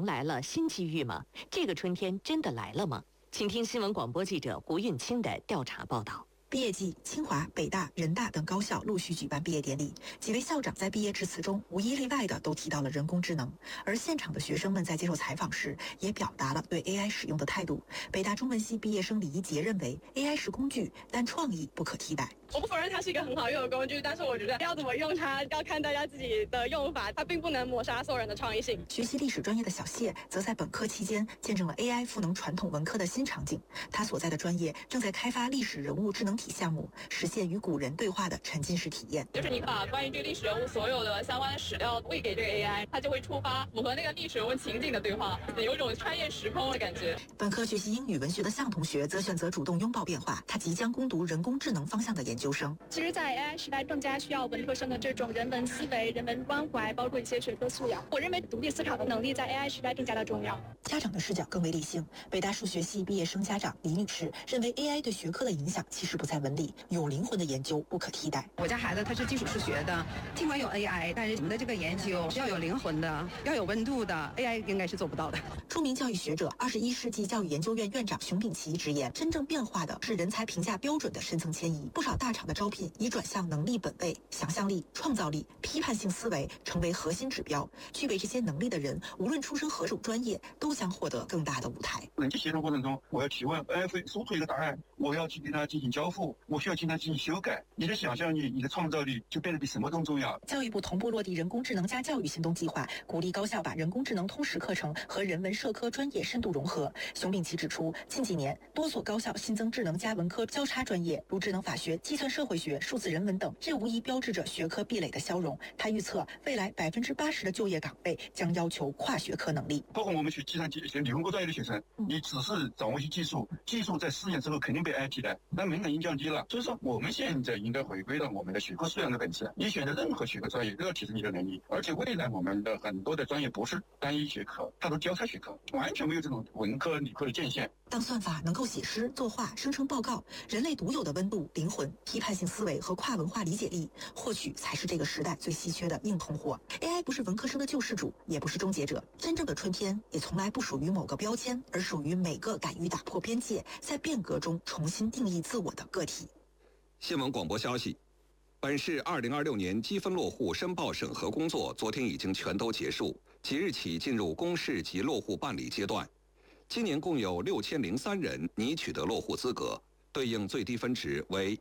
迎来了新机遇吗？这个春天真的来了吗？请听新闻广播记者胡运清的调查报道。 毕业季，清华、北大、人大等高校陆续举办毕业典礼。几位校长在毕业致辞中无一例外的都提到了人工智能，而现场的学生们在接受采访时也表达了对 AI 使用的态度。北大中文系毕业生李一杰认为 ，AI 是工具，但创意不可替代。 我不否认它是一个很好用的工具，但是我觉得要怎么用它，要看大家自己的用法，它并不能抹杀所有人的创意性。 学习历史专业的小谢，则在本科期间见证了 AI 赋能传统文科的新场景。他所在的专业正在开发历史人物智能体项目，实现与古人对话的沉浸式体验。 就是你把关于这个历史人物所有的相关的史料喂给这个 AI， 它就会触发符合那个历史人物情景的对话，有一种穿越时空的感觉。 本科学习英语文学的向同学则选择主动拥抱变化，他即将攻读人工智能方向的研究生。 其实在 AI 时代更加需要文科生的这种人文思维、人文关怀，包括一些学科素养。我认为独立思考的能力在 AI 时代更加的重要。 家长的视角更为理性。北大数学系毕业生家长李女士认为 AI 对学科的影响其实不在文理，有灵魂的研究不可替代。 我家孩子他是基础数学的，尽管有 AI， 但是我们的这个研究是要有灵魂的，要有温度的 ，AI 应该是做不到的。 著名教育学者、21世纪教育研究院院长熊丙奇直言，真正变化的是人才评价标准的深层迁移。不少大厂的招聘已转向能力本位、想象力、创造力、批判性思维成为核心指标。具备这些能力的人，无论出身何种专业，都将获得更大的舞台。 人机协同过程中，我要提问，AI 会输出一个答案，我要去跟它进行交付，我需要进行进行修改。你的想象力、你的创造力就变得比什么都重要。 教育部同步落地人工智能加教育行动计划，鼓励高校把人工智能通识课程和人文社科专业深度融合。熊丙奇指出，近几年多所高校新增智能加文科交叉专业，如智能法学、计算社会学、数字人文等，这无疑标志着学科壁垒的消融。他预测，未来80%的就业岗位将要求跨学科能力。 包括我们学计算机、学理工科专业的学生，你只是掌握一些技术，技术在4年之后肯定被 AI 替代，那门槛已经降低了。所以说，我们现在应该回归到我们的学科素养的本质。你选择任何学科专业都要提升你的能力，而且未来我们的很多的专业不是单一学科，它都交叉学科，完全没有这种文科理科的界限。 当算法能够写诗、作画、生成报告，人类独有的温度、灵魂、批判性思维和跨文化理解力，或许才是这个时代最稀缺的硬通货。AI 不是文科生的救世主，也不是终结者。真正的春天也从来不属于某个标签，而属于每个敢于打破边界，在变革中重新定义自我的个体。 新闻广播消息，本市2026年积分落户申报审核工作昨天已经全都结束，即日起进入公示及落户办理阶段。今年共有6003人拟取得落户资格，对应最低分值为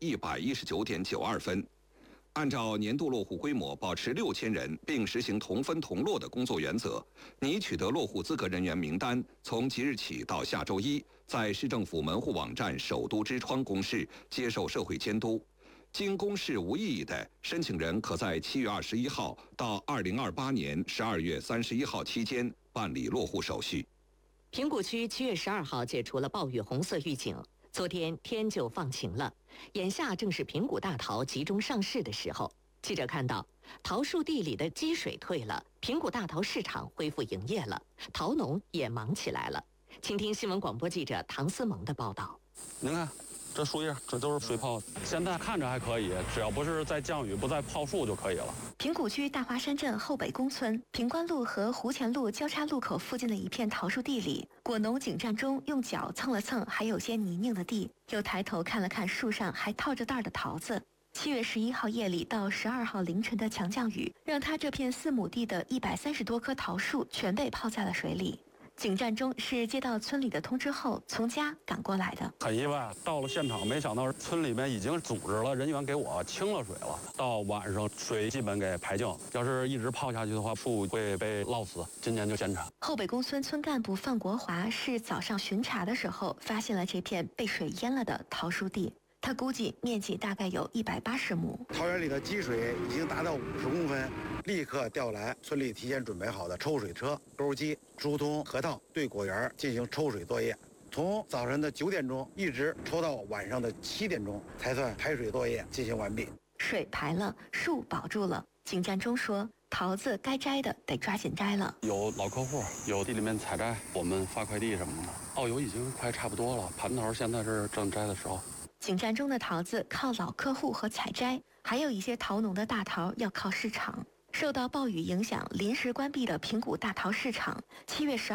119.92分。按照年度落户规模，保持6000人并实行同分同落的工作原则，拟取得落户资格人员名单从即日起到下周一，在市政府门户网站首都之窗公示，接受社会监督。经公示无异议的申请人，可在7月21号到2028年12月31号期间办理落户手续。 平谷区7月12号解除了暴雨红色预警，昨天天就放晴了。眼下正是平谷大桃集中上市的时候。记者看到，桃树地里的积水退了，平谷大桃市场恢复营业了，桃农也忙起来了。请听新闻广播记者唐思萌的报道。 您看，这树叶，这都是水泡，现在看着还可以，只要不是在降雨、不再泡树就可以了。 平谷区大华山镇后北公村平关路和湖前路交叉路口附近的一片桃树地里，果农景占中用脚蹭了蹭还有些泥泞的地，又抬头看了看树上还套着袋的桃子。7月11号夜里到12号凌晨的强降雨，让他这片4亩地的130多棵桃树全被泡在了水里。景占中是接到村里的通知后从家赶过来的， 很意外，到了现场没想到村里面已经组织了人员给我清了水了，到晚上水基本给排净，要是一直泡下去的话，树会被涝死，今年就减产。 后北公村村干部范国华是早上巡查的时候发现了这片被水淹了的桃树地，他估计面积大概有180亩。 桃园里的积水已经达到50公分，立刻调来村里提前准备好的抽水车、钩机、疏通河道，对果园进行抽水作业。从早晨的9点钟一直抽到晚上的7点钟，才算排水作业进行完毕。 水排了，树保住了。景占中说，桃子该摘的得抓紧摘了。 有老客户，有地里面采摘，我们发快递什么的。澳油已经快差不多了，蟠桃现在是正摘的时候。 景占中的桃子靠老客户和采摘，还有一些桃农的大桃要靠市场。受到暴雨影响，临时关闭的平谷大桃市场7月12